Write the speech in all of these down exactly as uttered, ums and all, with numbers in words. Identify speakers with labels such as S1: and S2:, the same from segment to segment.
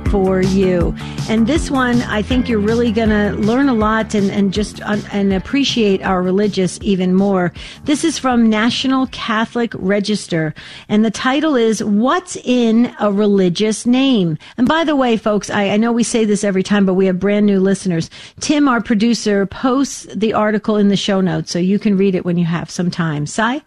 S1: for you. And this one, I think you're really going to learn a lot and, and just uh, and appreciate our religious even more. This is from National Catholic Register, and the title is "What's in a Religious Name?" And by the way, folks, I, I know we say this every time, but we have brand new listeners. Tim, our producer, posts the article in the show notes, so you can read it when you have some time. Si?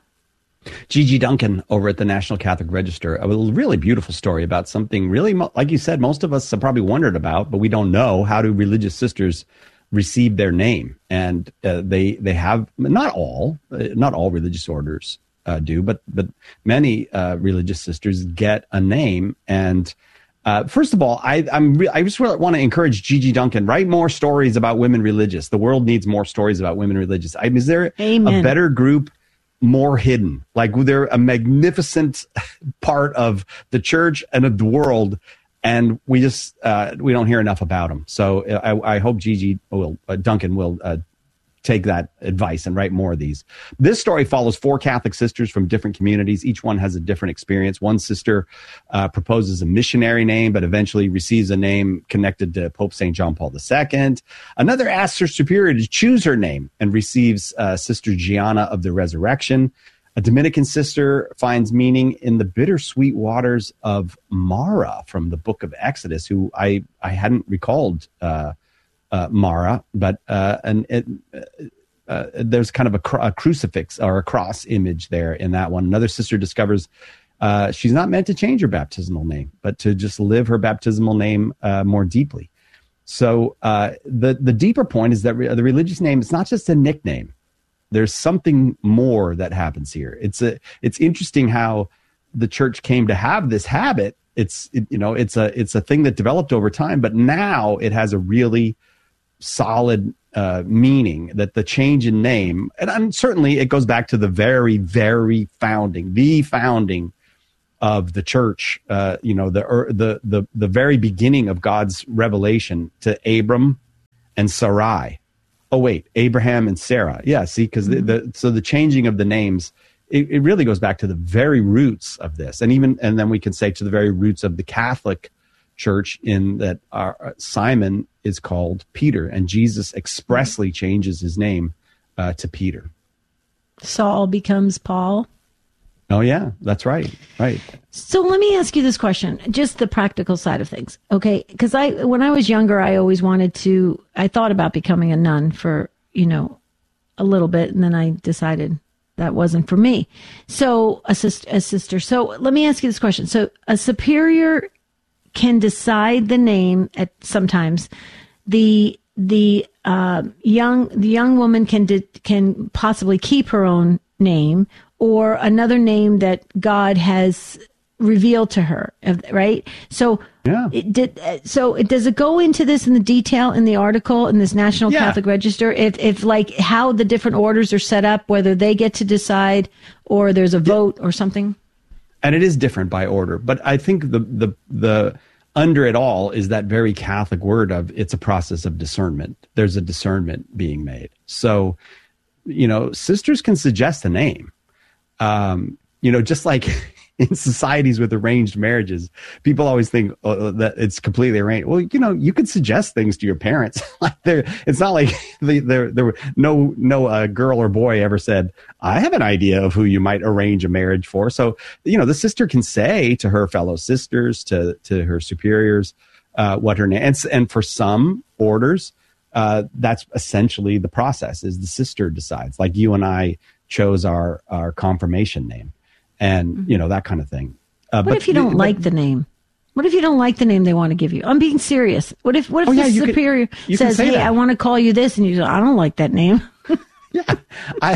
S2: Gigi Duncan over at the National Catholic Register, a really beautiful story about something really, like you said, most of us have probably wondered about, but we don't know. How do religious sisters receive their name? And uh, they they have, not all, uh, not all religious orders uh, do, but but many uh, religious sisters get a name. And uh, first of all, I I'm re- I just really want to encourage Gigi Duncan, write more stories about women religious. The world needs more stories about women religious. I mean, is there
S1: Amen.
S2: a better group? More hidden, like they're a magnificent part of the church and of the world, and we just uh, we don't hear enough about them. So I, I hope Gigi will uh, Duncan will uh, take that advice and write more of these. This story follows four Catholic sisters from different communities. Each one has a different experience. One sister uh, proposes a missionary name, but eventually receives a name connected to Pope Saint John Paul the Second. Another asks her superior to choose her name and receives uh, Sister Gianna of the Resurrection. A Dominican sister finds meaning in the bittersweet waters of Mara from the Book of Exodus, who I, I hadn't recalled uh Uh, Mara, but uh, and it, uh, there's kind of a, cru- a crucifix or a cross image there in that one. Another sister discovers uh, she's not meant to change her baptismal name, but to just live her baptismal name uh, more deeply. So uh, the the deeper point is that re- the religious name is not just a nickname. There's something more that happens here. It's a it's interesting how the church came to have this habit. It's it, you know it's a it's a thing that developed over time, but now it has a really solid uh, meaning, that the change in name, and, and certainly it goes back to the very, very founding, the founding of the church, uh, you know, the, er, the, the, the very beginning of God's revelation to Abram and Sarai. Oh, wait, Abraham and Sarah. Yeah, see, because mm-hmm. the, the, so the changing of the names, it, it really goes back to the very roots of this. And even, and then we can say to the very roots of the Catholic Church, in that our Simon is called Peter, and Jesus expressly changes his name uh, to Peter.
S1: Saul becomes Paul.
S2: Oh yeah, that's right. Right.
S1: So let me ask you this question, just the practical side of things. Okay. Cause I, when I was younger, I always wanted to, I thought about becoming a nun for, you know, a little bit. And then I decided that wasn't for me. So a sister, a sister. So let me ask you this question. So a superior can decide the name at sometimes the the uh, young the young woman can di- can possibly keep her own name or another name that God has revealed to her, right? So
S2: yeah.
S1: it did. So it, does it go into this in the detail in the article in this National
S2: yeah.
S1: Catholic Register? If if like how the different orders are set up, whether they get to decide or there's a vote or something.
S2: And it is different by order, but I think the the the under it all is that very Catholic word of it's a process of discernment. There's a discernment being made. So, you know, sisters can suggest a name. Um, you know, just like in societies with arranged marriages, people always think oh, that it's completely arranged. Well, you know, you could suggest things to your parents. Like there, it's not like the, there, there were no, no uh, girl or boy ever said, I have an idea of who you might arrange a marriage for. So, you know, the sister can say to her fellow sisters, to, to her superiors, uh, what her name, and, and for some orders, uh, that's essentially the process is the sister decides, like you and I chose our, our confirmation name. And, you know, that kind of thing. Uh,
S1: what
S2: but
S1: if you don't
S2: the,
S1: like
S2: but,
S1: the name? What if you don't like the name they want to give you? I'm being serious. What if what if
S2: oh, yeah,
S1: the
S2: you
S1: superior
S2: can, you
S1: says, hey,
S2: that.
S1: I want to call you this, and you go, I don't like that name.
S2: yeah. I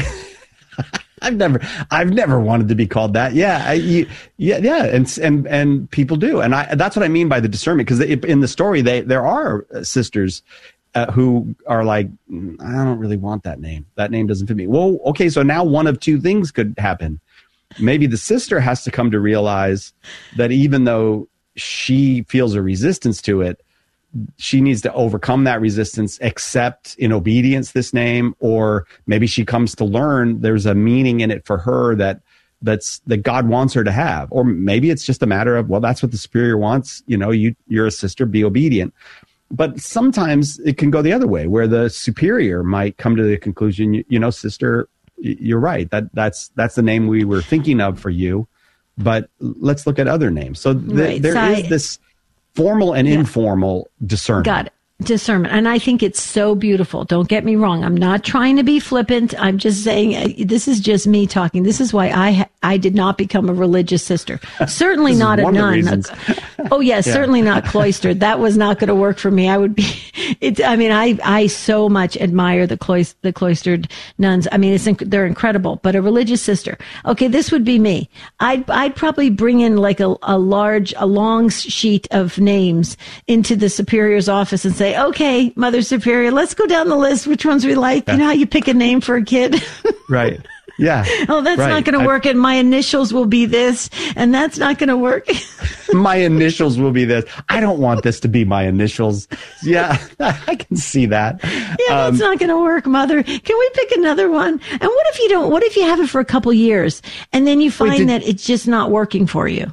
S2: I've never I've never wanted to be called that. Yeah. I, you, yeah. Yeah. And, and, and people do. And I, that's what I mean by the discernment. Cause in the story, they, there are sisters uh, who are like, I don't really want that name. That name doesn't fit me. Well, okay. So now one of two things could happen. Maybe the sister has to come to realize that even though she feels a resistance to it, she needs to overcome that resistance, accept in obedience this name, or maybe she comes to learn there's a meaning in it for her that that's that God wants her to have. Or maybe it's just a matter of, well, that's what the superior wants. You know, you, you're a sister, be obedient. But sometimes it can go the other way, where the superior might come to the conclusion, you, you know, sister, you're right. That that's that's the name we were thinking of for you. But let's look at other names. So th-
S1: right.
S2: there
S1: so
S2: is
S1: I,
S2: this formal and
S1: yeah.
S2: informal discernment.
S1: Got it. Discernment. And I think it's so beautiful. Don't get me wrong. I'm not trying to be flippant. I'm just saying uh, this is just me talking. This is why I ha- I did not become a religious sister. Certainly not a nun. Oh yes, yeah, yeah. Certainly not cloistered. That was not going to work for me. I would be it I mean I I so much admire the clois- the cloistered nuns. I mean it's inc- they're incredible, but a religious sister. Okay, this would be me. I'd I'd probably bring in like a a large a long sheet of names into the superior's office and say, okay, Mother Superior, let's go down the list. Which ones we like? Yeah. You know how you pick a name for a kid?
S2: Right. Yeah.
S1: Oh, that's
S2: right.
S1: not going to work. And my initials will be this. And that's not going to work.
S2: My initials will be this. I don't want this to be my initials. Yeah, I can see that.
S1: Yeah, um, that's not going to work, Mother. Can we pick another one? And what if you don't? What if you have it for a couple years and then you find Wait, did, that it's just not working for you?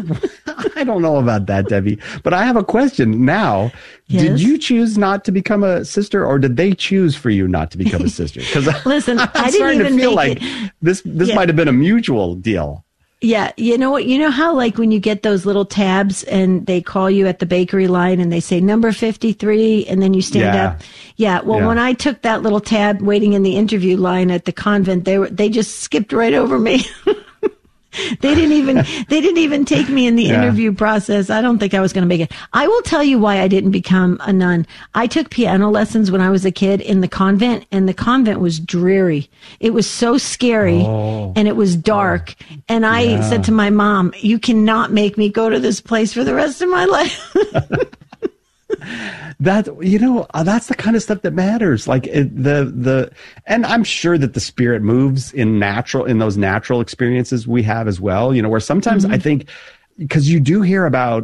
S2: I don't know about that, Debbie. But I have a question now. Yes? Did you choose not to become a sister, or did they choose for you not to become a sister? Because
S1: listen,
S2: I'm
S1: I didn't
S2: starting
S1: even
S2: to feel
S1: make
S2: like
S1: it.
S2: this. This yeah. might have been a mutual deal.
S1: Yeah, you know what? You know how like when you get those little tabs and they call you at the bakery line and they say number fifty-three and then you stand
S2: yeah.
S1: up. Yeah. Well,
S2: yeah.
S1: when I took that little tab waiting in the interview line at the convent, they were they just skipped right over me. They didn't even they didn't even take me in the yeah. interview process. I don't think I was going to make it. I will tell you why I didn't become a nun. I took piano lessons when I was a kid in the convent, and the convent was dreary. It was so scary oh. and it was dark. Oh. And I yeah. said to my mom, "You cannot make me go to this place for the rest of my life."
S2: That, you know, that's the kind of stuff that matters. Like it, the, the, and I'm sure that the Spirit moves in natural, in those natural experiences we have as well, you know, where sometimes mm-hmm. I think, because you do hear about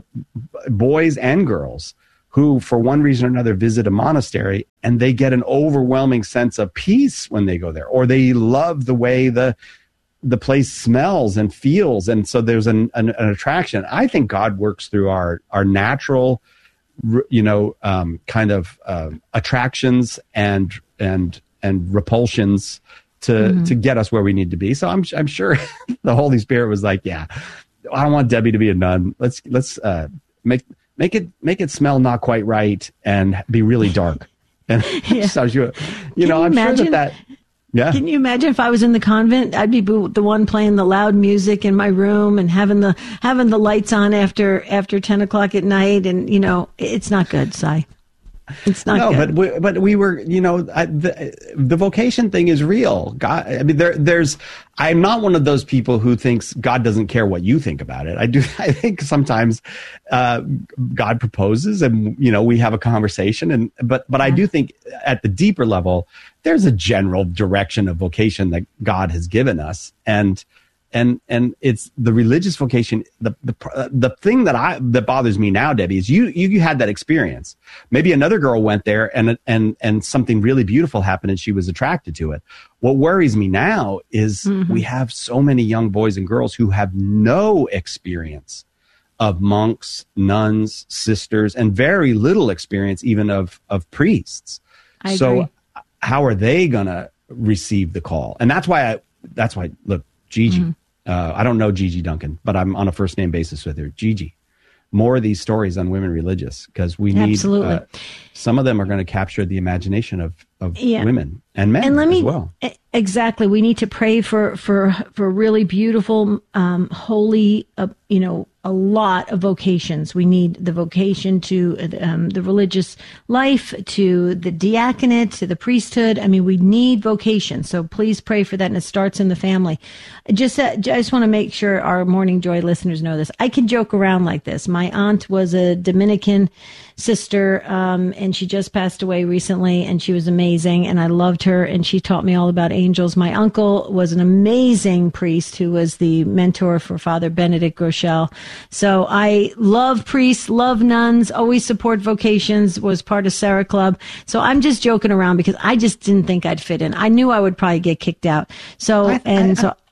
S2: boys and girls who, for one reason or another, visit a monastery and they get an overwhelming sense of peace when they go there, or they love the way the, the place smells and feels. And so there's an, an, an attraction. I think God works through our, our natural, you know, um, kind of uh, attractions and and and repulsions to mm-hmm. to get us where we need to be. So I'm I'm sure the Holy Spirit was like, yeah, I don't want Debbie to be a nun. Let's let's uh, make make it make it smell not quite right and be really dark. And yeah. so you, you know,
S1: you
S2: I'm
S1: imagine?
S2: sure that that. Yeah.
S1: Can you imagine if I was in the convent? I'd be the one playing the loud music in my room and having the having the lights on after after ten o'clock at night, and you know it's not good, Si. It's not
S2: no,
S1: good.
S2: but we, but we were, you know, I, the the vocation thing is real. God, I mean, there there's. I'm not one of those people who thinks God doesn't care what you think about it. I do. I think sometimes uh, God proposes, and you know, we have a conversation, and but but yeah. I do think at the deeper level, there's a general direction of vocation that God has given us, and and and it's the religious vocation. The the the thing that I that bothers me now, Debbie, is you you, you had that experience. Maybe another girl went there, and and and something really beautiful happened, and she was attracted to it. What worries me now is mm-hmm. we have so many young boys and girls who have no experience of monks, nuns, sisters, and very little experience even of of priests.
S1: I
S2: so
S1: agree.
S2: How are they going to receive the call? And that's why I, that's why, look, Gigi, mm-hmm. uh, I don't know Gigi Duncan, but I'm on a first name basis with her. Gigi, more of these stories on women religious, because we need,
S1: Absolutely.
S2: Uh, some of them are going to capture the imagination of, of
S1: yeah.
S2: women and men
S1: and let me,
S2: as well.
S1: Exactly. We need to pray for, for, for really beautiful, um, holy, uh, you know, a lot of vocations. We need the vocation to um, the religious life, to the diaconate, to the priesthood. I mean, we need vocation. So please pray for that. And it starts in the family. Just, uh, I just want to make sure our Morning Joy listeners know this. I can joke around like this. My aunt was a Dominican sister, um, and she just passed away recently, and she was amazing, and I loved her, and she taught me all about angels. My uncle was an amazing priest who was the mentor for Father Benedict Groeschel. So I love priests, love nuns, always support vocations, was part of Sarah Club. So I'm just joking around because I just didn't think I'd fit in. I knew I would probably get kicked out. So,
S2: I,
S1: and
S2: I,
S1: so,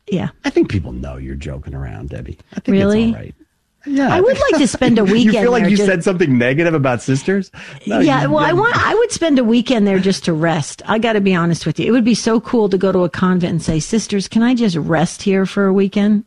S1: Yeah.
S2: I think people know you're joking around, Debbie. I think
S1: really?
S2: it's all right. Yeah.
S1: I would like to spend a weekend
S2: there. You feel like
S1: there
S2: you
S1: just,
S2: said something negative about sisters? No,
S1: yeah,
S2: you,
S1: well,
S2: yeah.
S1: I want. I would spend a weekend there just to rest. I got to be honest with you. It would be so cool to go to a convent and say, sisters, can I just rest here for a weekend?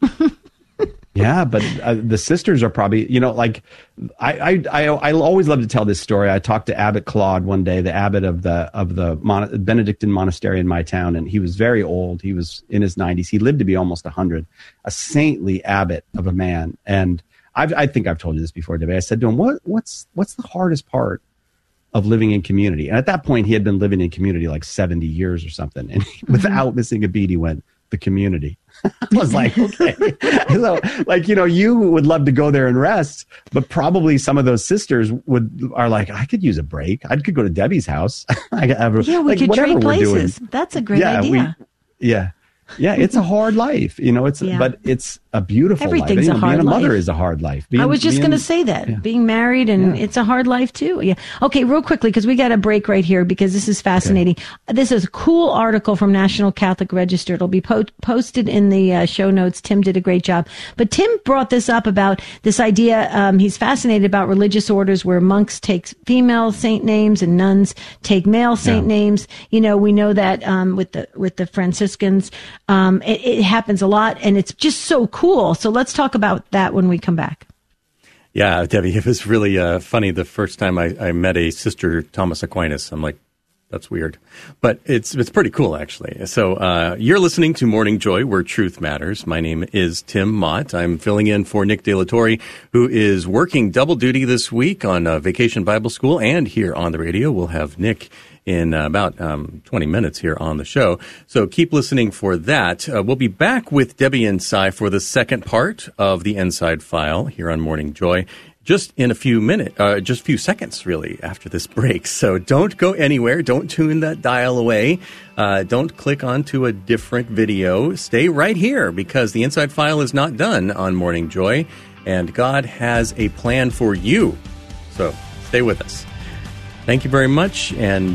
S2: Yeah, but uh, the sisters are probably, you know, like I, I, I, I always love to tell this story. I talked to Abbot Claude one day, the abbot of the of the Mon- Benedictine monastery in my town, and he was very old. He was in his nineties. He lived to be almost a hundred. A saintly abbot of a man. And I've, I think I've told you this before, Debbie. I said to him, "What, what's, what's the hardest part of living in community?" And at that point, he had been living in community like seventy years or something, and he, mm-hmm. without missing a beat, he went, "The community." I was like, okay. So, like, you know, you would love to go there and rest, but probably some of those sisters would are like, I could use a break. I could go to Debbie's house. I could have,
S1: yeah, we
S2: like,
S1: could trade places.
S2: Doing,
S1: That's a great
S2: yeah,
S1: idea.
S2: We, yeah. Yeah, it's a hard life, you know. It's yeah. but it's a beautiful
S1: Everything's
S2: life. You
S1: a
S2: know,
S1: hard
S2: being a
S1: life.
S2: mother is a hard life. Being,
S1: I was just going to say that yeah. being married and yeah. it's a hard life too. Yeah. Okay, real quickly because we got a break right here because this is fascinating. Okay. This is a cool article from National Catholic Register. It'll be po- posted in the uh, show notes. Tim did a great job, but Tim brought this up about this idea. Um, he's fascinated about religious orders where monks take female saint names and nuns take male saint yeah. names. You know, we know that um, with the with the Franciscans. Um, it, it happens a lot, and it's just so cool. So let's talk about that when we come back.
S3: Yeah, Debbie, it was really uh, funny the first time I, I met a Sister Thomas Aquinas. I'm like, that's weird. But it's it's pretty cool, actually. So uh, you're listening to Morning Joy, where truth matters. My name is Tim Mott. I'm filling in for Nick De La Torre, who is working double duty this week on uh, Vacation Bible School and here on the radio. We'll have Nick in uh, about um, twenty minutes here on the show. So keep listening for that. Uh, we'll be back with Debbie and Cy for the second part of the Inside File here on Morning Joy. Just in a few minutes, uh, just a few seconds, really, after this break. So don't go anywhere. Don't tune that dial away. Uh, don't click onto a different video. Stay right here because the Inside File is not done on Morning Joy, and God has a plan for you. So stay with us. Thank you very much, and